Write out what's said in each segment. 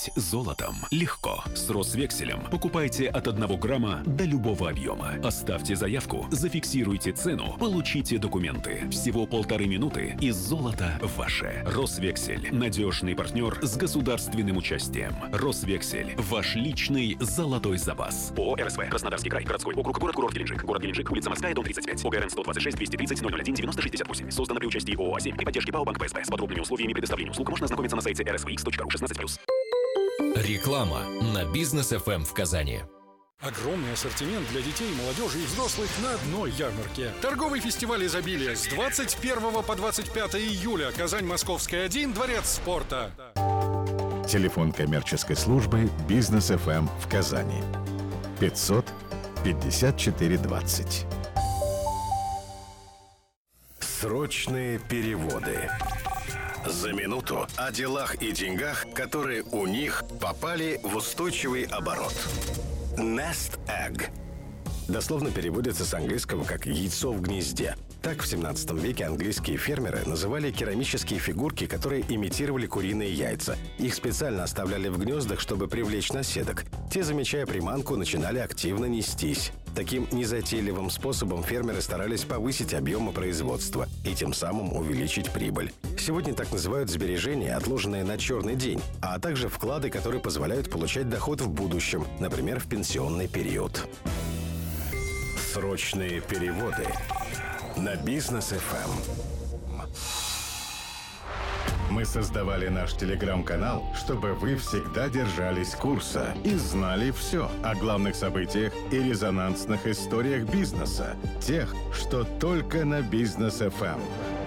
Стать золотом легко. С Росвекселем покупайте от 1 грамма до любого объема. Оставьте заявку, зафиксируйте цену, получите документы. Всего 1,5 минуты, и золото ваше. Росвексель – надежный партнер с государственным участием. Росвексель – ваш личный золотой запас. ООО «РСВ», Краснодарский край, городской округ, город Геленджик. Город Геленджик, улица Морская, дом 35. ОГРН 126-230-001-9068. Создан при участии ООО «А7» и поддержке ПАО «Банк ПСБ». С подробными условиями предоставления услуг можно ознакомиться на сайте rsvx.ru 16+. Реклама на Бизнес ФМ в Казани. Огромный ассортимент для детей, молодежи и взрослых на одной ярмарке. Торговый фестиваль изобилия с 21 по 25 июля. Казань, Московская, 1, Дворец спорта. Телефон коммерческой службы «Бизнес ФМ» в Казани. 500 54 20. Срочные переводы. За минуту о делах и деньгах, которые у них попали в устойчивый оборот. Nest Egg. Дословно переводится с английского как «яйцо в гнезде». Так в 17 веке английские фермеры называли керамические фигурки, которые имитировали куриные яйца. Их специально оставляли в гнездах, чтобы привлечь наседок. Те, замечая приманку, начинали активно нестись. Таким незатейливым способом фермеры старались повысить объемы производства и тем самым увеличить прибыль. Сегодня так называют сбережения, отложенные на черный день, а также вклады, которые позволяют получать доход в будущем, например, в пенсионный период. Срочные переводы на Бизнес ФМ. Мы создавали наш телеграм-канал, чтобы вы всегда держались курса и знали все о главных событиях и резонансных историях бизнеса. Тех, что только на Бизнес ФМ.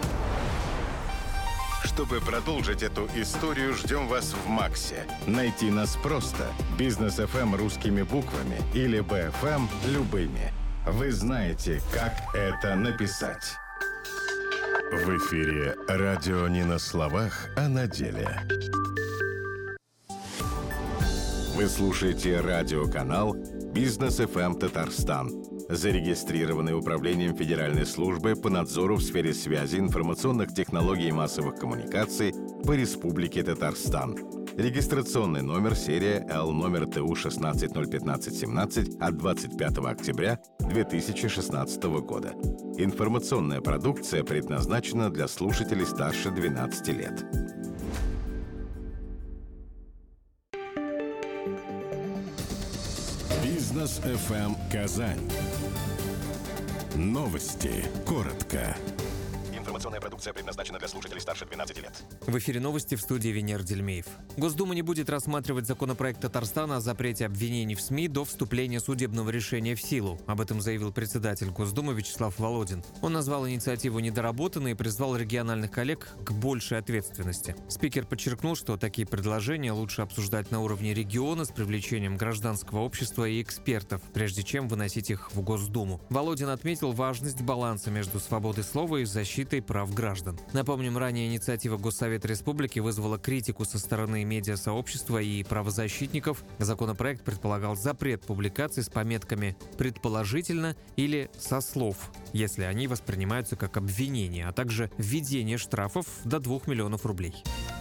Чтобы продолжить эту историю, ждем вас в Максе. Найти нас просто. Бизнес ФМ русскими буквами или БФМ любыми. Вы знаете, как это написать. В эфире радио не на словах, а на деле. Вы слушаете радиоканал «Бизнес ФМ Татарстан», зарегистрированный Управлением Федеральной службы по надзору в сфере связи, информационных технологий и массовых коммуникаций по Республике Татарстан. Регистрационный номер серия Л номер ТУ 16-015-17 от 25 октября 2016 года. Информационная продукция предназначена для слушателей старше 12 лет. Бизнес ФМ Казань. Новости. Коротко. Информационная продукция предназначена для слушателей старше 12 лет. В эфире новости, в студии Венер Дельмеев. Госдума не будет рассматривать законопроект Татарстана о запрете обвинений в СМИ до вступления судебного решения в силу. Об этом заявил председатель Госдумы Вячеслав Володин. Он назвал инициативу недоработанной и призвал региональных коллег к большей ответственности. Спикер подчеркнул, что такие предложения лучше обсуждать на уровне региона с привлечением гражданского общества и экспертов, прежде чем выносить их в Госдуму. Володин отметил важность баланса между свободой слова и защитой прав граждан. Напомним, ранее инициатива Госсовета Республики вызвала критику со стороны медиасообщества и правозащитников. Законопроект предполагал запрет публикаций с пометками «предположительно» или «со слов», если они воспринимаются как обвинения, а также введение штрафов до 2 миллионов рублей.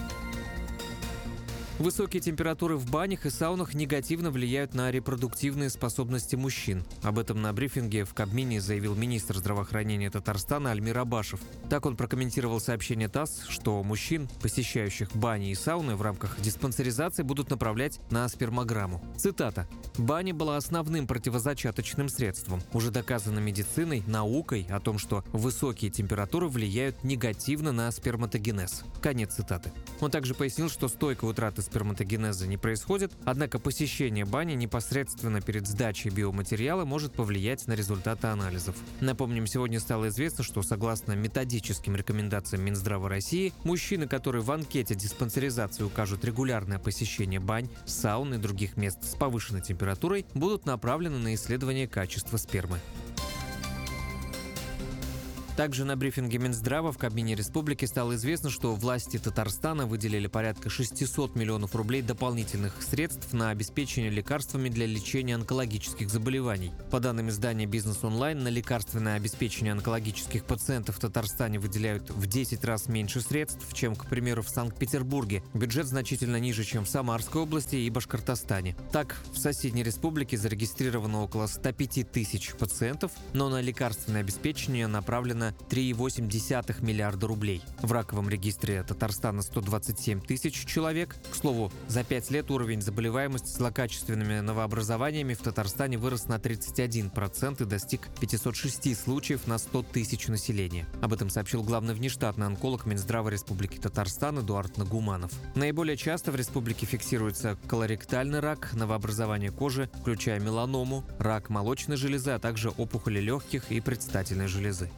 Высокие температуры в банях и саунах негативно влияют на репродуктивные способности мужчин. Об этом на брифинге в Кабмине заявил министр здравоохранения Татарстана Альмир Абашев. Так он прокомментировал сообщение ТАСС, что мужчин, посещающих бани и сауны, в рамках диспансеризации будут направлять на спермограмму. Цитата. «Баня была основным противозачаточным средством. Уже доказано медициной, наукой о том, что высокие температуры влияют негативно на сперматогенез». Конец цитаты. Он также пояснил, что стойкой утраты сперматогенеза не происходит, однако посещение бани непосредственно перед сдачей биоматериала может повлиять на результаты анализов. Напомним, сегодня стало известно, что согласно методическим рекомендациям Минздрава России, мужчины, которые в анкете диспансеризации укажут регулярное посещение бань, саун и других мест с повышенной температурой, будут направлены на исследование качества спермы. Также на брифинге Минздрава в Кабмине Республики стало известно, что власти Татарстана выделили порядка 600 миллионов рублей дополнительных средств на обеспечение лекарствами для лечения онкологических заболеваний. По данным издания «Бизнес Онлайн», на лекарственное обеспечение онкологических пациентов в Татарстане выделяют в 10 раз меньше средств, чем, к примеру, в Санкт-Петербурге. Бюджет значительно ниже, чем в Самарской области и Башкортостане. Так, в соседней республике зарегистрировано около 105 тысяч пациентов, но на лекарственное обеспечение направлено 3,8 миллиарда рублей. В раковом регистре Татарстана 127 тысяч человек. К слову, за 5 лет уровень заболеваемости злокачественными новообразованиями в Татарстане вырос на 31% и достиг 506 случаев на 100 тысяч населения. Об этом сообщил главный внештатный онколог Минздрава Республики Татарстан Эдуард Нагуманов. Наиболее часто в республике фиксируется колоректальный рак, новообразование кожи, включая меланому, рак молочной железы, а также опухоли легких и предстательной железы.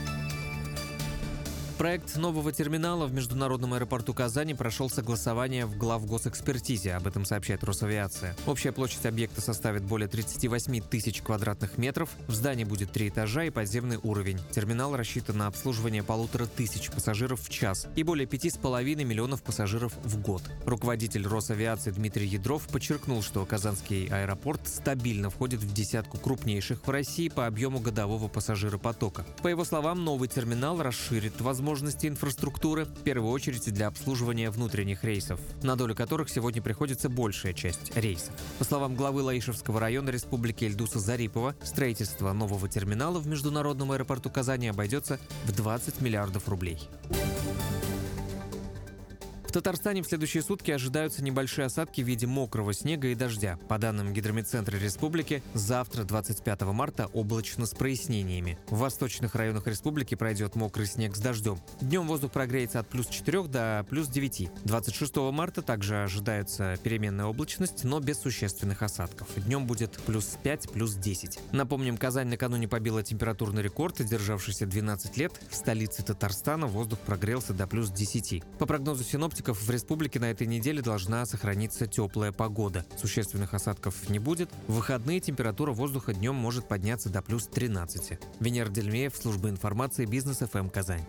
Проект нового терминала в международном аэропорту Казани прошел согласование в главгосэкспертизе, об этом сообщает Росавиация. Общая площадь объекта составит более 38 тысяч квадратных метров, в здании будет 3 этажа и подземный уровень. Терминал рассчитан на обслуживание 1500 пассажиров в час и более 5,5 миллионов пассажиров в год. Руководитель Росавиации Дмитрий Ядров подчеркнул, что Казанский аэропорт стабильно входит в десятку крупнейших в России по объему годового пассажиропотока. По его словам, новый терминал расширит возможности инфраструктуры, в первую очередь для обслуживания внутренних рейсов, на долю которых сегодня приходится большая часть рейсов. По словам главы Лаишевского района республики Эльдуса Зарипова, строительство нового терминала в международном аэропорту Казани обойдется в 20 миллиардов рублей. В Татарстане в следующие сутки ожидаются небольшие осадки в виде мокрого снега и дождя. По данным Гидрометцентра республики, завтра, 25 марта, облачно с прояснениями. В восточных районах республики пройдет мокрый снег с дождем. Днем воздух прогреется от плюс 4 до плюс 9. 26 марта также ожидается переменная облачность, но без существенных осадков. Днем будет плюс 5, плюс 10. Напомним, Казань накануне побила температурный рекорд, державшийся 12 лет. В столице Татарстана воздух прогрелся до плюс 10. По прогнозу синоптиков, в республике на этой неделе должна сохраниться теплая погода. Существенных осадков не будет. В выходные температура воздуха днем может подняться до плюс 13. Венера Дельмеев, служба информации «Бизнес ФМ Казань».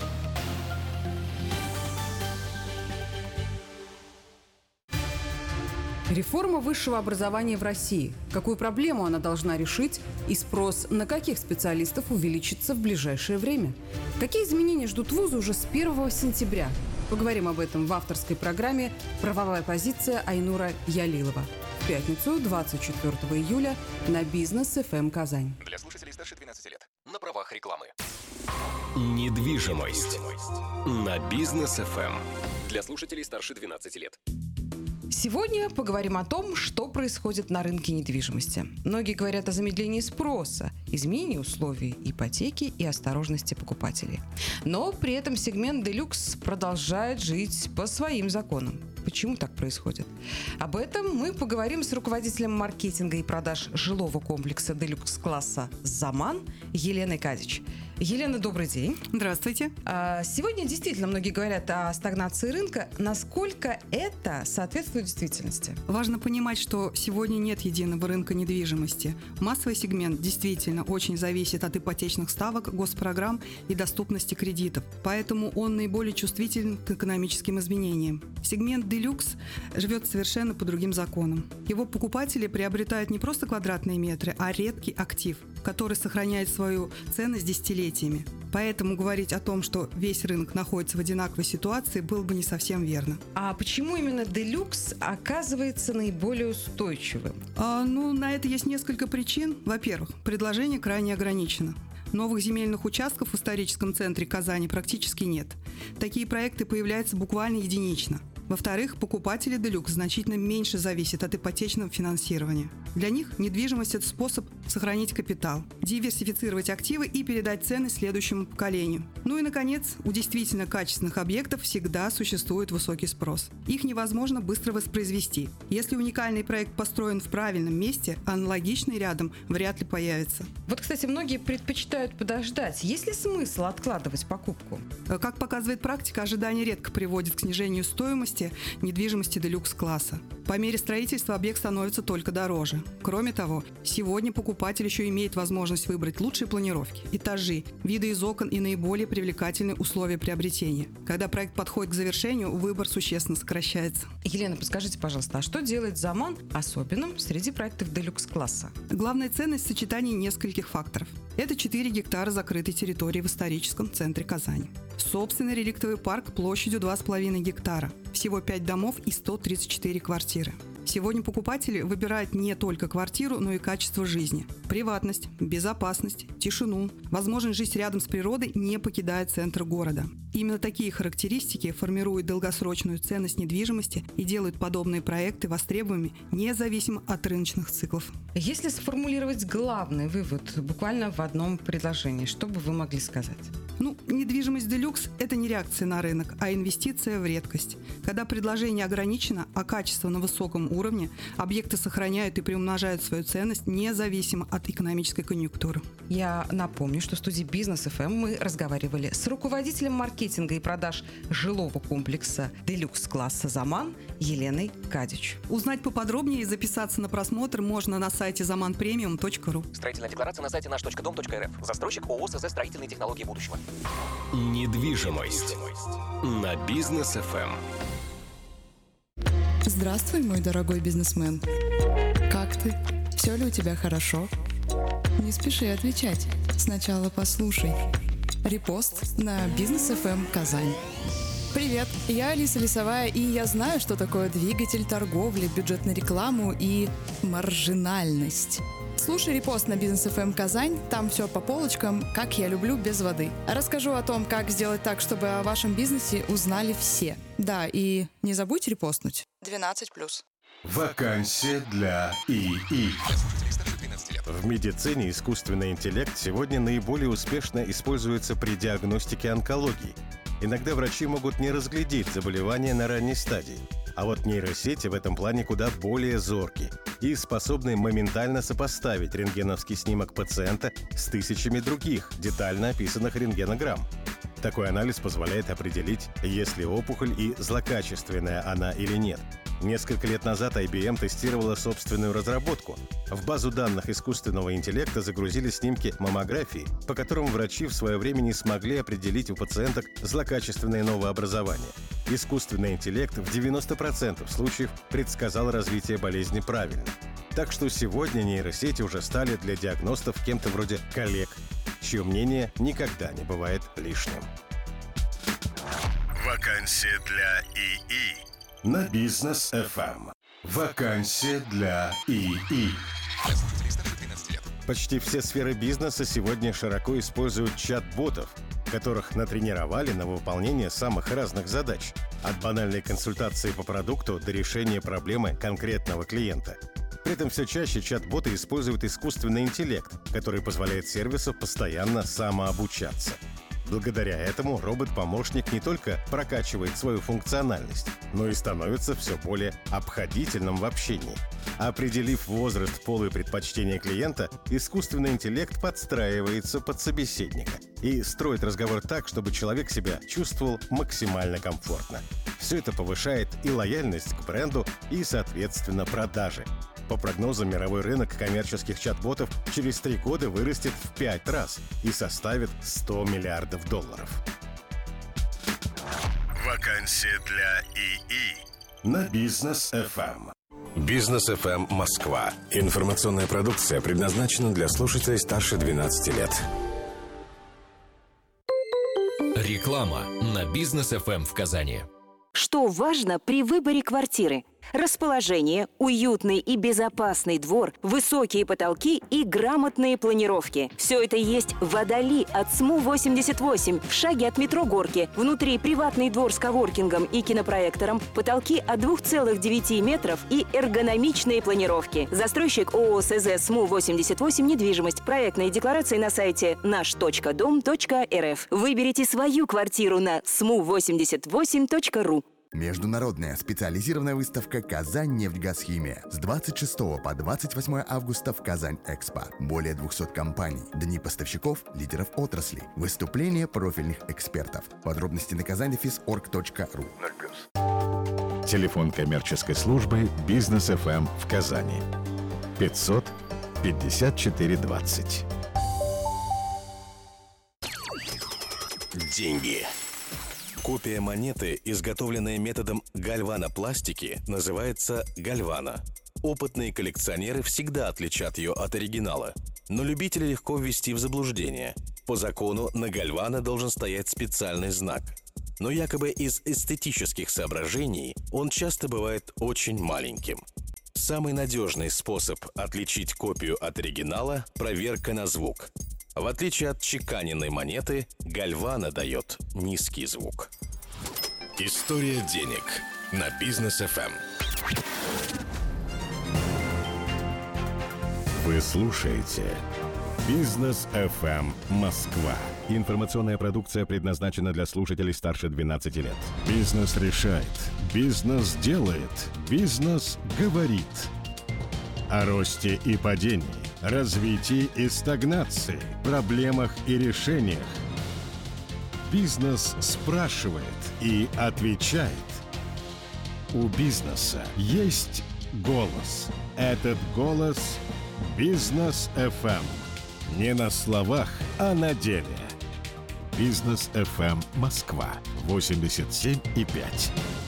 Реформа высшего образования в России. Какую проблему она должна решить и спрос на каких специалистов увеличится в ближайшее время? Какие изменения ждут вузы уже с 1 сентября? Поговорим об этом в авторской программе «Правовая позиция» Айнура Ялилова. В пятницу, 24 июля, на Бизнес ФМ Казань. Для слушателей старше 12 лет. На правах рекламы. Недвижимость. На Бизнес ФМ. Для слушателей старше 12 лет. Сегодня поговорим о том, что происходит на рынке недвижимости. Многие говорят о замедлении спроса, изменении условий ипотеки и осторожности покупателей. Но при этом сегмент «Делюкс» продолжает жить по своим законам. Почему так происходит? Об этом мы поговорим с руководителем маркетинга и продаж жилого комплекса «Делюкс-класса» «Заман» Еленой Кадич. Елена, добрый день. Здравствуйте. Сегодня действительно многие говорят о стагнации рынка. Насколько это соответствует действительности? Важно понимать, что сегодня нет единого рынка недвижимости. Массовый сегмент действительно очень зависит от ипотечных ставок, госпрограмм и доступности кредитов. Поэтому он наиболее чувствителен к экономическим изменениям. Сегмент «Делюкс» живет совершенно по другим законам. Его покупатели приобретают не просто квадратные метры, а редкий актив, который сохраняет свою ценность десятилетиями. Поэтому говорить о том, что весь рынок находится в одинаковой ситуации, было бы не совсем верно. А почему именно «Делюкс» оказывается наиболее устойчивым? На это есть несколько причин. Во-первых, предложение крайне ограничено. Новых земельных участков в историческом центре Казани практически нет. Такие проекты появляются буквально единично. Во-вторых, покупатели «Делюкс» значительно меньше зависят от ипотечного финансирования. Для них недвижимость – это способ сохранить капитал, диверсифицировать активы и передать ценность следующему поколению. И, наконец, у действительно качественных объектов всегда существует высокий спрос. Их невозможно быстро воспроизвести. Если уникальный проект построен в правильном месте, аналогичный рядом вряд ли появится. Вот, кстати, многие предпочитают подождать. Есть ли смысл откладывать покупку? Как показывает практика, ожидание редко приводит к снижению стоимости недвижимости «Делюкс-класса». По мере строительства объект становится только дороже. Кроме того, сегодня покупатель еще имеет возможность выбрать лучшие планировки, этажи, виды из окон и наиболее привлекательные условия приобретения. Когда проект подходит к завершению, выбор существенно сокращается. Елена, подскажите, пожалуйста, а что делает Заман особенным среди проектов делюкс-класса? Главная ценность в сочетании нескольких факторов. Это 4 гектара закрытой территории в историческом центре Казани. Собственный реликтовый парк площадью 2,5 гектара. Всего 5 домов и 134 квартиры. Сегодня покупатели выбирают не только квартиру, но и качество жизни. Приватность, безопасность, тишину, возможность жить рядом с природой, не покидая центр города. Именно такие характеристики формируют долгосрочную ценность недвижимости и делают подобные проекты востребованными независимо от рыночных циклов. Если сформулировать главный вывод буквально в одном предложении, что бы вы могли сказать? Недвижимость делюкс – это не реакция на рынок, а инвестиция в редкость. Когда предложение ограничено, а качество на высоком уровне, объекты сохраняют и приумножают свою ценность независимо от экономической конъюнктуры. Я напомню, что в студии Бизнес ФМ мы разговаривали с руководителем маркетинга и продаж жилого комплекса делюкс-класса «Заман» Еленой Кадич. Узнать поподробнее и записаться на просмотр можно на сайте zamanpremium.ru. Строительная декларация на сайте наш.дом.рф. Застройщик ООО «СЗ Строительные технологии будущего». Недвижимость на Бизнес ФМ. Здравствуй, мой дорогой бизнесмен. Как ты? Все ли у тебя хорошо? Не спеши отвечать. Сначала послушай. Репост на Бизнес ФМ Казань. Привет, я Алиса Лисовая, и я знаю, что такое двигатель торговли, бюджетную рекламу и маржинальность. Слушай репост на Бизнес ФМ Казань, там все по полочкам, как я люблю, без воды. Расскажу о том, как сделать так, чтобы о вашем бизнесе узнали все. Да, и не забудь репостнуть. 12+. Вакансия для ИИ. В медицине искусственный интеллект сегодня наиболее успешно используется при диагностике онкологии. Иногда врачи могут не разглядеть заболевание на ранней стадии. А вот нейросети в этом плане куда более зорки и способны моментально сопоставить рентгеновский снимок пациента с тысячами других, детально описанных рентгенограмм. Такой анализ позволяет определить, есть ли опухоль и злокачественная она или нет. Несколько лет назад IBM тестировала собственную разработку. В базу данных искусственного интеллекта загрузили снимки маммографии, по которым врачи в свое время не смогли определить у пациенток злокачественное новообразование. Искусственный интеллект в 90% случаев предсказал развитие болезни правильно. Так что сегодня нейросети уже стали для диагностов кем-то вроде коллег, чье мнение никогда не бывает лишним. Вакансия для ИИ. На Бизнес ФМ. Вакансия для ИИ. Почти все сферы бизнеса сегодня широко используют чат-ботов, которых натренировали на выполнение самых разных задач, от банальной консультации по продукту до решения проблемы конкретного клиента. При этом все чаще чат-боты используют искусственный интеллект, который позволяет сервису постоянно самообучаться. Благодаря этому робот-помощник не только прокачивает свою функциональность, но и становится все более обходительным в общении. Определив возраст, пол и предпочтения клиента, искусственный интеллект подстраивается под собеседника и строит разговор так, чтобы человек себя чувствовал максимально комфортно. Все это повышает и лояльность к бренду, и, соответственно, продажи. По прогнозам, мировой рынок коммерческих чат-ботов через 3 года вырастет в 5 раз и составит $100 миллиардов. Вакансия для ИИ. На Бизнес ФМ. Бизнес ФМ Москва. Информационная продукция предназначена для слушателей старше 12 лет. Реклама на Бизнес ФМ в Казани. Что важно при выборе квартиры? Расположение, уютный и безопасный двор, высокие потолки и грамотные планировки. Все это есть в Водоли от СМУ-88, в шаге от метро Горки. Внутри приватный двор с коворкингом и кинопроектором, потолки от 2,9 метров и эргономичные планировки. Застройщик ООО СЗ СМУ-88 недвижимость. Проектные декларации на сайте наш.дом.рф. Выберите свою квартиру на smu88.ru. Международная специализированная выставка «Казань-Нефтьгазхимия» с 26 по 28 августа в Казань-Экспо. Более 200 компаний, дни поставщиков, лидеров отрасли, выступления профильных экспертов. Подробности на казаньдефис.орг.ру. Телефон коммерческой службы «Бизнес ФМ» в Казани. 500 54 20. Деньги. Копия монеты, изготовленная методом гальванопластики, называется гальвана. Опытные коллекционеры всегда отличат ее от оригинала, но любителя легко ввести в заблуждение. По закону на гальвана должен стоять специальный знак. Но якобы из эстетических соображений он часто бывает очень маленьким. Самый надежный способ отличить копию от оригинала – проверка на звук. В отличие от чеканенной монеты, гальвана дает низкий звук. История денег на Бизнес ФМ. Вы слушаете «Бизнес ФМ Москва». Информационная продукция предназначена для слушателей старше 12 лет. Бизнес решает. Бизнес делает. Бизнес говорит. О росте и падении, развитии и стагнации, проблемах и решениях. Бизнес спрашивает и отвечает. У бизнеса есть голос. Этот голос – Бизнес ФМ. Не на словах, а на деле. Бизнес ФМ Москва 87,5.